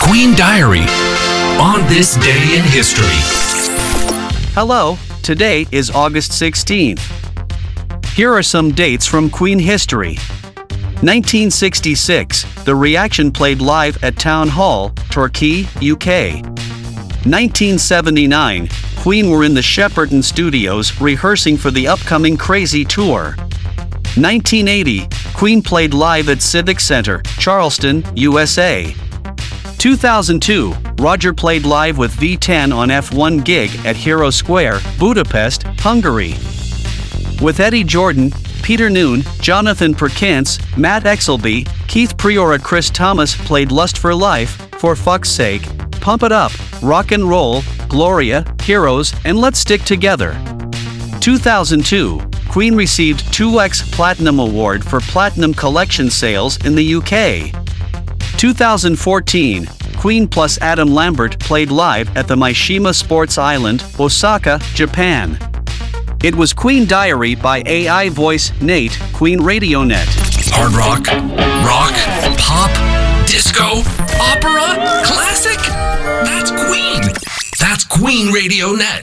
Queen Diary on this day in history. Hello, today is August 16th. Here are some dates from Queen history. 1966, The Reaction played live at Town Hall, Torquay, UK. 1979, Queen were in the Shepperton Studios rehearsing for the upcoming Crazy Tour. 1980, Queen played live at Civic Center, Charleston, USA. 2002, Roger played live with V10 on F1 gig at Hero Square, Budapest, Hungary. With Eddie Jordan, Peter Noone, Jonathan Perkins, Matt Exelby, Keith Priora, Chris Thomas played Lust for Life, For Fuck's Sake, Pump It Up, Rock and Roll, Gloria, Heroes, and Let's Stick Together. 2002, Queen received 2X Platinum Award for Platinum Collection sales in the UK. 2014, Queen plus Adam Lambert played live at the Mishima Sports Island, Osaka, Japan. It was Queen Diary by AI voice Nate, Queen Radio Net. Hard rock, rock, pop, disco, opera, classic. That's Queen. That's Queen Radio Net.